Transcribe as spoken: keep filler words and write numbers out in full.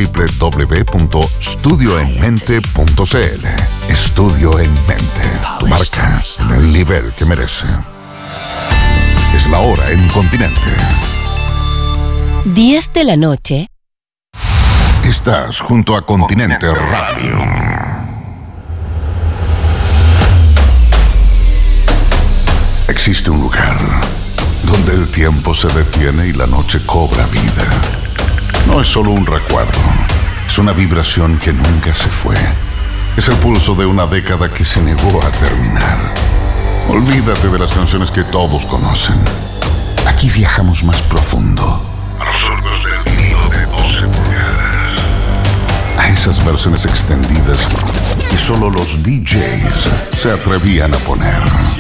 w w w punto studio en mente punto c l. Estudio en Mente, tu marca en el nivel que merece. Es la hora en Continente. diez de la noche. Estás junto a Continente Radio. Existe un lugar donde el tiempo se detiene y la noche cobra vida. No es solo un recuerdo, es una vibración que nunca se fue. Es el pulso de una década que se negó a terminar. Olvídate de las canciones que todos conocen. Aquí viajamos más profundo. A los sonidos del vinilo de doce pulgadas. A esas versiones extendidas que solo los D Js se atrevían a poner.